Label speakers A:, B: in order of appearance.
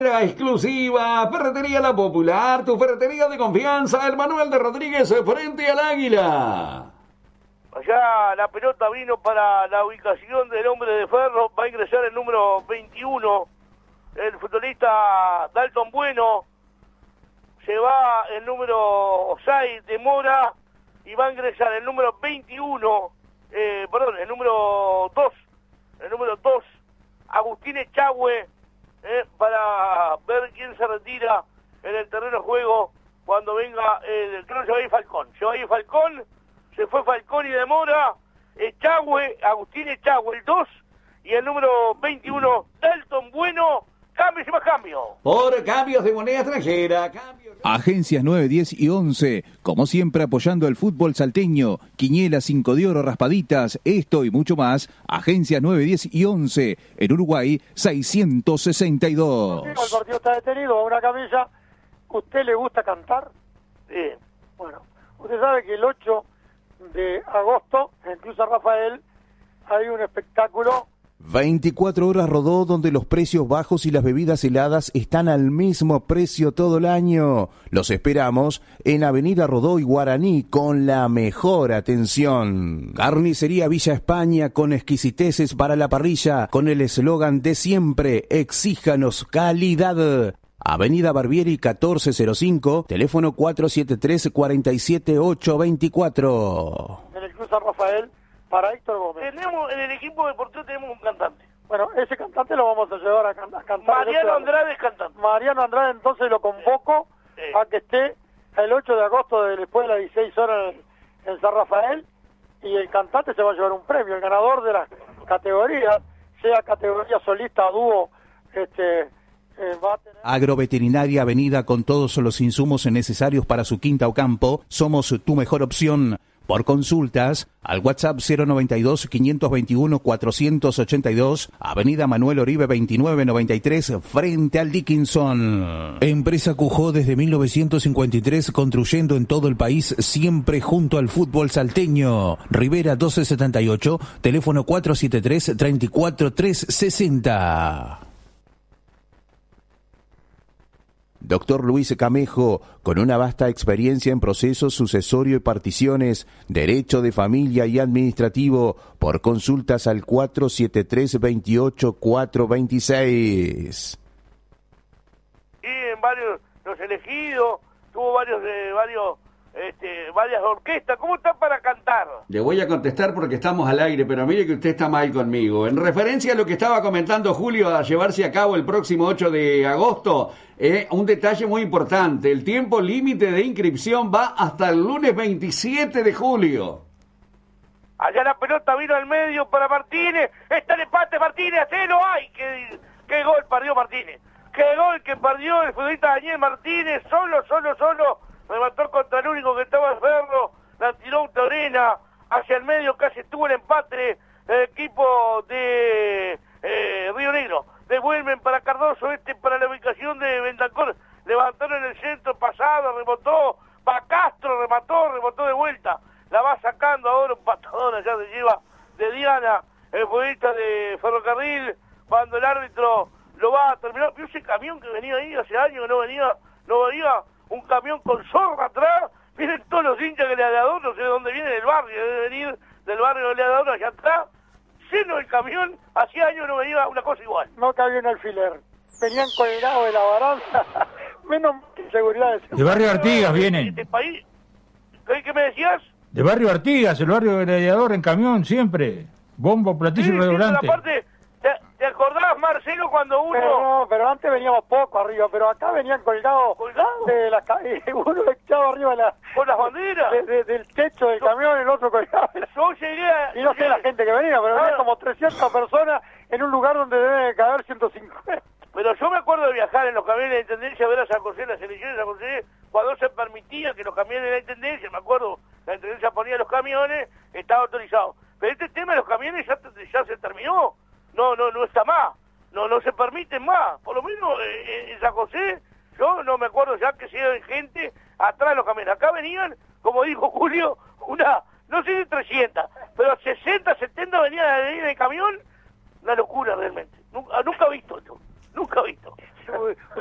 A: Exclusiva, Ferretería La Popular, tu ferretería de confianza, el Manuel de Rodríguez frente al Águila.
B: Allá la pelota vino para la ubicación del hombre de Ferro, va a ingresar el número 21, el futbolista Dalton Bueno, se va el número 6 de Mora y va a ingresar el número 21, el número 2, Agustín Echagüe, para ver quién se retira en el terreno de juego cuando venga creo que se va a ir Falcón, se fue Falcón y demora, Agustín Echagüe el 2 y el número 21 Dalton Bueno, cambios y más cambios.
A: Por cambios de moneda extranjera,
C: Agencias 9, 10 y 11, como siempre apoyando el fútbol salteño, Quinielas, 5 de oro, raspaditas, esto y mucho más. Agencias 9, 10 y 11, en Uruguay 662.
D: El partido está detenido, a una camilla. ¿Usted le gusta cantar?
B: Sí.
D: Bueno, usted sabe que el 8 de agosto, en Cruz San Rafael, hay un espectáculo.
C: 24 horas Rodó, donde los precios bajos y las bebidas heladas están al mismo precio todo el año. Los esperamos en Avenida Rodó y Guaraní con la mejor atención. Carnicería Villa España, con exquisiteces para la parrilla, con el eslogan de siempre: exíjanos calidad. Avenida Barbieri 1405, teléfono 473-47824.
D: En el Cruz San Rafael, para Héctor Gómez.
B: En el equipo deportivo tenemos un cantante.
D: Bueno, ese cantante lo vamos a llevar a cantar.
B: Mariano Andrade es cantante.
D: Mariano Andrade, entonces lo convoco a que esté el 8 de agosto después de las 16 horas en San Rafael, y el cantante se va a llevar un premio. El ganador de las categorías, sea categoría solista, dúo, va a tener...
C: Agroveterinaria Avenida, con todos los insumos necesarios para su quinta o campo. Somos tu mejor opción. Por consultas, al WhatsApp 092-521-482, Avenida Manuel Oribe 2993, frente al Dickinson. Empresa Cujó desde 1953, construyendo en todo el país, siempre junto al fútbol salteño. Rivera 1278, teléfono 473-34360. Doctor Luis Camejo, con una vasta experiencia en procesos sucesorio y particiones, derecho de familia y administrativo, por consultas al 473-28-426.
B: Y en varios, los elegidos, tuvo varias orquestas. ¿Cómo está para cantar?
A: Le voy a contestar porque estamos al aire, pero mire que usted está mal conmigo. En referencia a lo que estaba comentando Julio, a llevarse a cabo el próximo 8 de agosto, un detalle muy importante: el tiempo límite de inscripción va hasta el lunes 27 de julio.
B: Allá la pelota vino al medio para Martínez, está el empate, Martínez, hacelo. ¡Ay, qué gol perdió Martínez! ¡Qué gol que perdió el futbolista Daniel Martínez! Solo, remató contra el único que estaba en Ferro, la tiró Torena hacia el medio, casi tuvo el empate el equipo de Río Negro. Devuelven para Cardoso, para la ubicación de Bentancor, levantaron en el centro pasado, rebotó, para Castro, rebotó de vuelta, la va sacando ahora un patadón, allá se lleva de Diana, el futbolista de Ferrocarril, cuando el árbitro lo va a terminar. ¿Vio ese camión que venía ahí hace años que no venía un camión con zorra atrás? Vienen todos los hinchas de Gladiador, no sé de dónde viene, del barrio, debe venir del barrio de Gladiador allá atrás, lleno el camión, hacía años no venía una cosa igual.
D: No cabía un alfiler, venían colgados de la baranza, menos que seguridad.
E: De Barrio Artigas vienen.
B: Este país, ¿qué me decías?
E: De Barrio Artigas, el barrio de Gladiador, en camión siempre. Bombo, platillo y redoblante.
B: Aparte, ¿te acordás, Marcelo, cuando uno...
D: Pero antes veníamos poco arriba, pero acá venían colgados de la uno echado arriba
B: con las banderas
D: del techo del camión, el otro colgado.
B: Yo llegué
D: y no sé la gente que venía, pero venía como 300 personas en un lugar donde deben caber 150.
B: Pero yo me acuerdo de viajar en los camiones de la Intendencia, ver a San José, las elecciones de San José, cuando se permitía que los camiones de la Intendencia, me acuerdo, la Intendencia ponía los camiones, estaba autorizado. Pero este tema de los camiones ya se terminó. No está más, no se permiten más, por lo menos en San José, yo no me acuerdo ya que sea de gente atrás de los camiones. Acá venían, como dijo Julio, no sé si 300, pero 60, 70 venían en el camión, una locura realmente. Nunca he visto esto, nunca he visto.